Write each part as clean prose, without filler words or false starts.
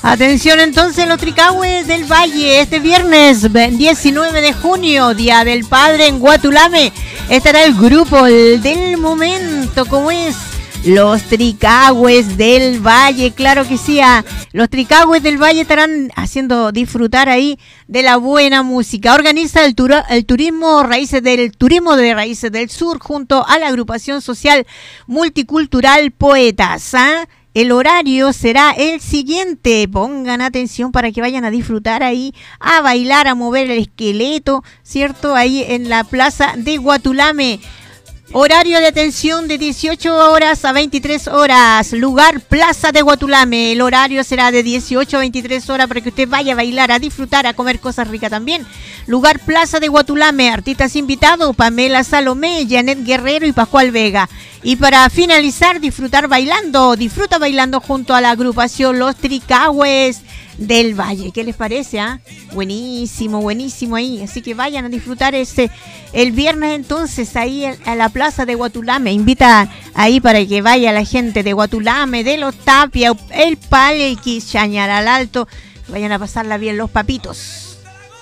Atención entonces los Tricahue del Valle, este viernes 19 de junio, Día del Padre en Guatulame, estará el grupo del momento, como es los Tricahues del Valle, claro que sí, los Tricahues del Valle estarán haciendo disfrutar ahí de la buena música. Organiza el turismo de Raíces del Sur junto a la agrupación social multicultural Poetas, El horario será el siguiente, pongan atención para que vayan a disfrutar ahí, a bailar, a mover el esqueleto, ¿cierto? Ahí en la plaza de Guatulame. Horario de atención de 18 horas a 23 horas, lugar Plaza de Guatulame. El horario será de 18 a 23 horas para que usted vaya a bailar, a disfrutar, a comer cosas ricas también. Lugar Plaza de Guatulame, artistas invitados, Pamela Salomé, Janet Guerrero y Pascual Vega. Y para finalizar, disfruta bailando junto a la agrupación Los Tricahues del Valle. ¿Qué les parece? Buenísimo ahí. Así que vayan a disfrutar el viernes entonces ahí a la plaza de Guatulame. Invita ahí para que vaya la gente de Guatulame, de Los Tapia, el Palqui, Chañaral Alto. Vayan a pasarla bien los papitos.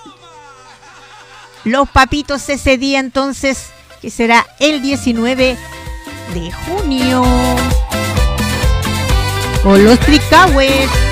Los papitos ese día entonces, que será el 19 de junio. Con los Tricahues.